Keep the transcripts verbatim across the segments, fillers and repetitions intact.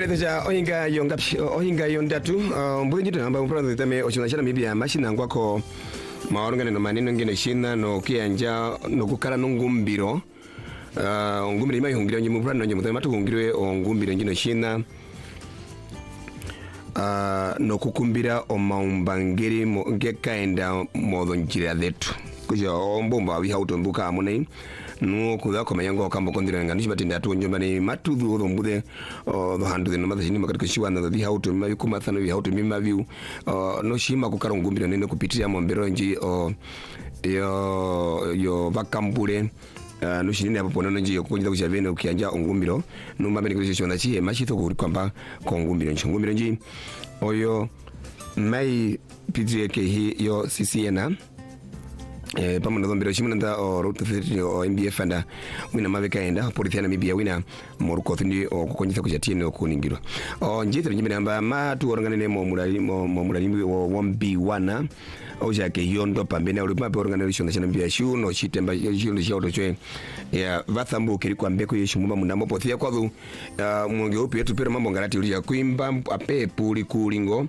Tumerejesha ohinga yongapi ohinga yondatu mbunyi tunamba mprano tame ochunashana mibia mashina ngwako maorungane no maneno ngene shina no kianja no kukala nungumbiro uh, ngumbiro ima yungiro nyi mprano nyi mutama tuhungirwe ngumbiro ngino shina uh, no kukumbira omaumbangiri mo ngekaenda modo njira zetu kuja ombomba bihauto mbuka amunai no kuda koma yango kambo kondira ngani batinda tunjo mani matudu odo mbude o do handu no madashini makati shiwa na bihauto mabiku mathano bihauto mimabiu no shima kukara ngumbira nene kupitira mombero nji o yo yo bakambure Uh, no shinini hapo ponono nji yokunjida kuchavene ukianja ongumbiro no mabeni kuchishona chihe machito kuri kwamba kwa ngumbiro nchi ngumbiro nji oyo mai pidie ke hi yo C C N A eh pamoja na zombiro shimuna nda o route thirty o M B F anda wina maveka enda polisi na mibia wina moruko ndi o kukonjisa kuchatine okuningiro o njitro nyimene amba ma tu orangane mo mulali mo mulali wo one B one oja ke yondo pambene uli mape organization na mbia shu no chitemba shu no shoto chwe ya vathambu kiri kwa mbeko yeshu mumba munambo pothia kwa dhu mwonge upi yetu pera mambo ngarati uli ya kuimba ape puli kulingo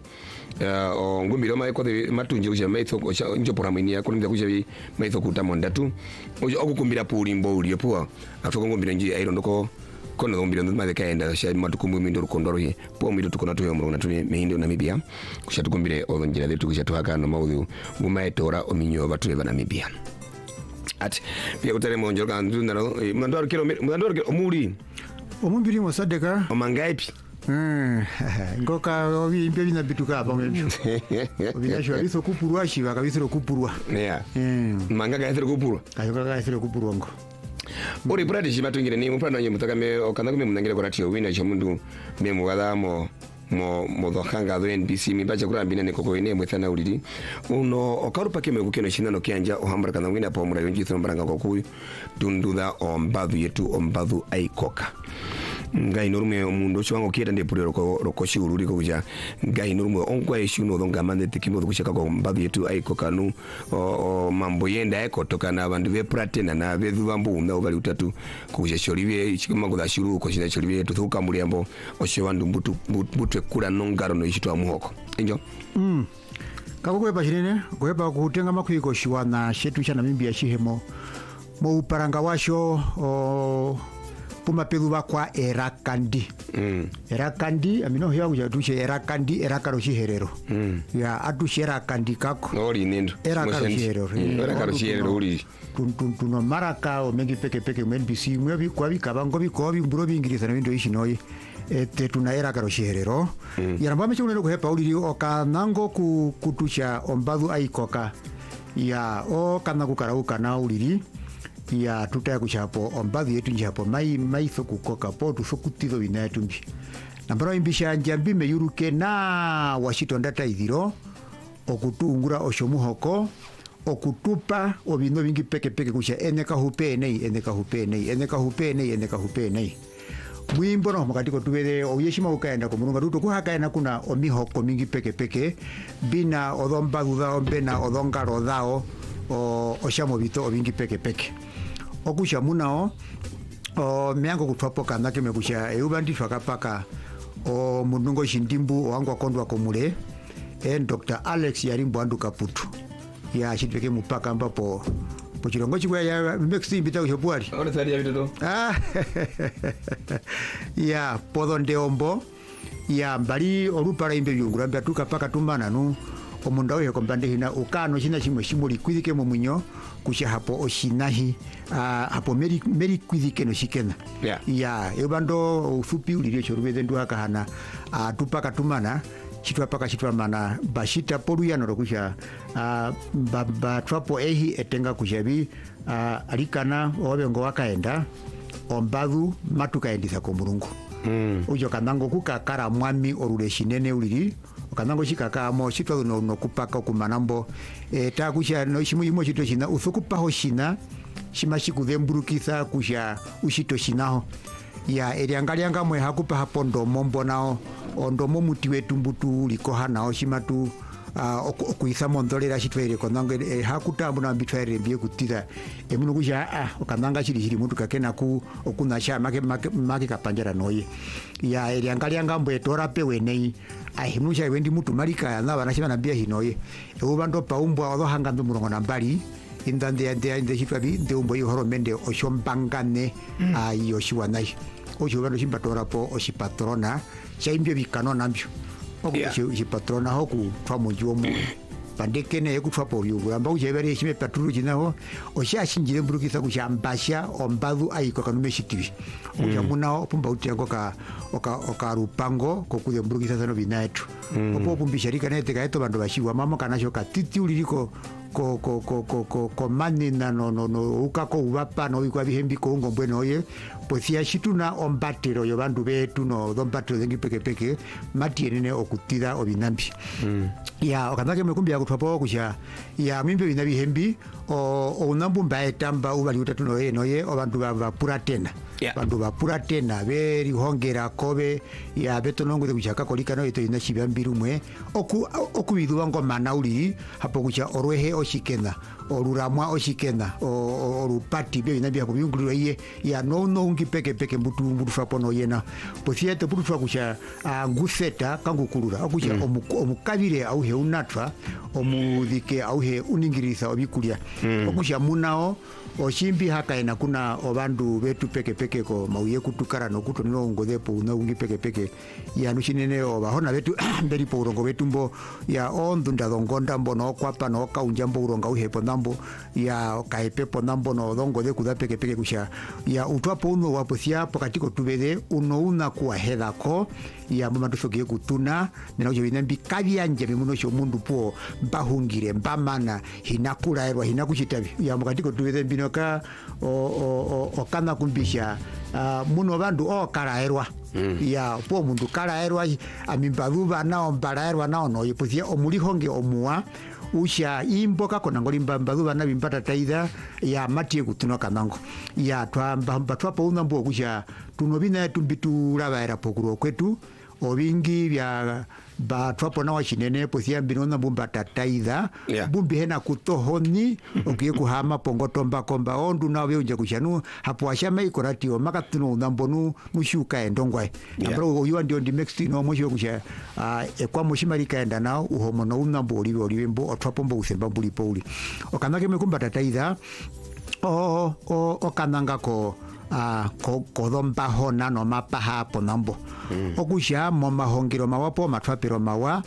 o ngumbiro mai kwa matunje kuja maitho njo poramini ya kulinda kuja maitho kutamonda tu oja okukumbira puli mbo uli yopuwa afoko ngumbiro nji airondoko kono ngumbiro ndo madhe kaenda sha matukumbu mindo rukondoro ye po mindo tukona tuyo mro na tuye mehindo Namibia kushatukumbire olonjira letu kushatuhaka no maudhu ngumaetora ominyo batu eba Namibia ati pia utare monjo kandu nalo mndoro kilo mndoro kilo omuri omumbiri mosadeka omangaipi mm ngoka obi mbe bina bituka apa mwebyo obinashwa biso kupurwa shiva kabisiro kupurwa yeah mm manga ga ethero kupurwa ayoka ga ethero kupurwa ngo ori pradi shimatungire ni mupano nye mutakame okanda kume mnangire korati wina chomundu me muwala mo mo modohanga do N B C mibaje kurambina ne koko ine mwethana ulidi uno okarupa keme kukeno shina no kianja ohambara kana wina po mura yonji thombaranga kokuyu tunduda ombadhu yetu ombadhu aikoka ngai norume omundu chwango kieta ndi pulero ko rokoshi ururi ko kuja ngai norume onkwa eshu no donga mande tikimo kushaka ko mbadhu yetu aikoka nu o mambo yenda eko toka na bandu be pratena na be dhubambu na obali utatu kuja sholiwe chikimango da shuru ko shina sholiwe tutuka muliambo oshewandu mbutu mbutu kula nongaro no ishitwa muhoko injo mm kakukwe bashirene kweba kutenga makwiko shiwana shetu cha Namibia shihemo mo uparanga washo o pumapelu bakwa erakandi mm. erakandi amino hiwa kuja tuche erakandi erakaro shiherero mm. ya atuche erakandi kako ori nendo erakaro shiherero mm. erakaro shiherero uri tuntuno maraka o mengi peke peke N B C mwebi kwa bikabango bikobi mburo bingiriza na windo ishi noyi ete tuna erakaro shiherero mm. ya nambame chunero kuhepa uri okanango kutucha ombadhu aikoka ya o kana kukarauka na uriri ya tutaya kuchapo ombadhu yetu njapo mai mai soku koka po tu soku tizo binatu mbi nambaro imbisha njambi me yuruke na washitonda taidhiro okutungura oshomuhoko okutupa obino bingi peke peke kucha eneka hupe nei eneka hupe nei eneka hupe nei eneka hupe nei mwimbo no makatiko tubere oyeshima ukaenda ko mulunga tuto kuhakaena kuna omihoko mingi peke peke bina odombadhu dao bena odongaro dao o oshamo bito obingi peke peke okusha munao o miango kutwapo kana keme kusha eubandi twakapaka o munungo shindimbu wangu akondwa komule en Doctor Alex Yarimbo Andu Kaputu ya shitweke mupaka ambapo pochirongo chikwa ya mexi mbita kushopwari ona tsari ya bitoto ah ya podo ndeombo ya mbali olupara imbe byunguramba tukapaka tumana nu omundawe he kompande hina ukano china chimwe shimuli kwidike mu munyo kusha hapo oshinahi uh, hapo meri meri kwidike no shikena yeah. ya ebando ufupi ulire chorubeze ndu akahana uh, tupaka tumana chitwa paka chitwa mana bashita poluya no kusha uh, baba twapo ehi etenga kushabi uh, alikana obengo wakaenda ombadhu matukaendisa ko mulungu mm. ujo kanango kukakara mwami orule shinene uliri kanango shikaka mo chitwa no no kupaka kumanambo e ta kusha no shimu yimo chito shina usukupa ho shina shima shikudhemburukisa kusha ushito shinaho ya eriangalianga mwe hakupa hapo ndo mombo nao ondomo muti wetu mbutu likoha nao shimatu okuisa mondolera chitwaire konanga hakutambu na bitwaire mbie kutira emuno kuja ah okananga chiri chiri muntu kakena ku okunasha make make kapanjara noye ya eriangalia ngambo etora pewe nei ahimusha wendi mutu malika na banashima na bia hinoye ubando paumbwa odohanga ndumurongo na mbali indande ande inde chitwabi ndeumbo yihoro mende oshombangane ayo shiwanai oshobano shimpatora po oshipatrona chaimbio bikano nambio okushi shipatrona hoku twamunju omu pandekene ekutwa po yugamba ujebere shime paturu jinaho oshashinjire mburukisa kushambasha ombadu ayiko kanume shitibi ujamunao pumba utiango ka oka oka rupango kokude mburukisa sano binaitu opo pumbisharika nete kaeto bando bashiwa mama kanasho katiti uliliko ko ko ko ko ko ko mani na no no no ukako ubapa no ikwa bihembi ko ngo bweno ye posia shituna ombatero yo bandu betu no dombatero zengi peke peke matienene okutira obinambi mm. ya okandake mekumbia kutwapo kusha ya mimbe binabi hembi o onambu mbaetamba ubali utatu no ye no ye obandu ba pura tena yeah. bandu ba pura tena beri hongera kobe ya beto nongo de kuchaka kolika no ito ina shibambiru mwe oku okubidu wango manauli hapo kucha orwehe oshikena oruramwa oshikena orupati byo inabia ko byunguliro iye ya no no ngi peke peke mbutu mbutu fapo no yena posiete butu fa kucha nguseta kangukulura okucha mm. omukabire au he unatwa omudike au he uningirisa obikulia mm. okucha munao oshimbi hakaena kuna obandu betu peke peke ko mauye kutukara no kuto no ngodepo no ngi peke peke ya nushinene obahona betu mberi po urongo betu mbo ya ondunda dongonda mbo no kwapa no kaunja mbo uronga uhepo nambo ya kaepepo nambo no dongo de kuda peke peke kusha ya utwapo uno waposia pokatiko tubede uno una kuwa heda ko ya mama tusokie kutuna nena ujo binembi kabyanje bimuno sho mundu po bahungire mbamana hinakula erwa hinakuchitabi ya mukatiko tubede bino ka o o o kana kumbisha uh, muno bandu o karaerwa mm. ya po mundu karaerwa amimbabu bana ombaraerwa na ono yipusia omulihonge omua usha imboka kona ngolimba mbadu bana bimpata taida ya matie kutuna kanango ya twamba batwapo unambo kusha tunobina tumbitu rabaera pokuro kwetu obingi bya batwapo na washinene posia binona bumba tataida yeah. bumbi hena kutohoni okiye kuhama pongotomba komba ondu nawe unje kushanu hapo ashama ikorati o makatuno nambonu mushuka endongwa nambro yeah. uyo ndio ndi next no mosho kusha uh, ekwa mushimarika enda nao uhomo no unambo oliwe oliwe mbo otwapo mbo usemba mbuli poli okanake mekumba tataida o o okananga ko a ko kodomba hona no mapaha ponambo mm. okusha mo mahongiro mawapo matwapiro mawa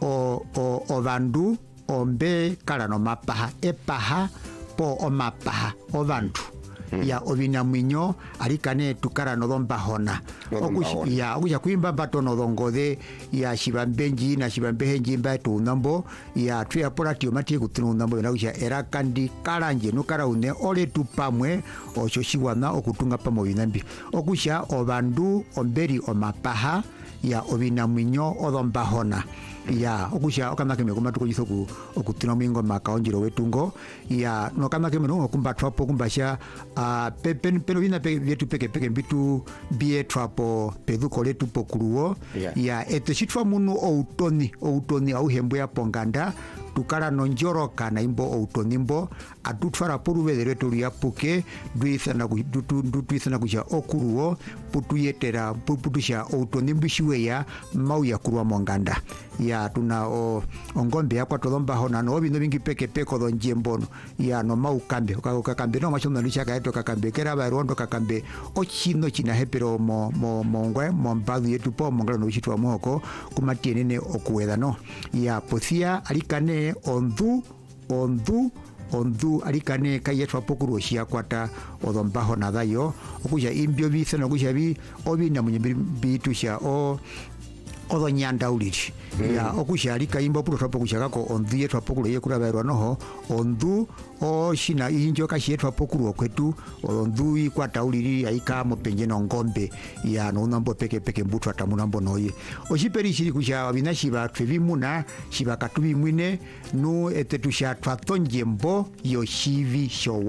o o obandu ombe kala no mapaha epaha po o mapaha obandu mm. ya obina mwinyo alikane tukara no domba hona okusha ya okusha kuimba batono dongode ya shibambenji na shibambehenji mbatu nambo ya tria poratio mati kutunu nambo na okusha era kandi karanje no karaune ole tupamwe oshoshiwana okutunga pamo binambi okusha obandu omberi omapaha ya obina mwinyo odomba hona ya okusha okanake mekoma tukoyiso ku okutuna mwingo makaonjiro wetungo ya no kanake meno okumbatwapo kumbasha a pepen peno bina pe vyetu peke peke bitu bie trapo peduko letu pokuruo yeah. ya eteshitwa munu outoni outoni au hembo ya ponganda tukara nonjoro kana imbo outonimbo atutfara poruvere tu ya puke duisana ku duisana kuja okuruo putuyetera puputusha outonimbi ya mau ya kurwa monganda ya tuna o ongombe ya kwato domba hona no bino bingi peke peko donjembono ya no mau kambe kakambe no machondo nisha kaeto kakambe kera ba rondo kakambe ochino china hepero mo mo mongwe mo mbadu yetu po mongala no chitwa moko kumatienene okuweda no ya posia alikane ondu ondu ondu alikane kayetwa pokuru shia kwata odombaho nadayo okuja imbyo bisa no kuja bi obina munye bitusha o odonyanda uliri mm. ya okusha alika imbo puro twapo kushaka ko ondu yetwa pokuru yekura bairwa noho ondu o shina injo kashetwa pokuru okwetu ondu ikwata uliri aika mopenje no ngombe ya no nambo peke peke mbutu atamunambo noye oshiperi shiri kusha abinashi ba twebimuna shiba katubi mwine no etetusha twatonjembo yoshivi show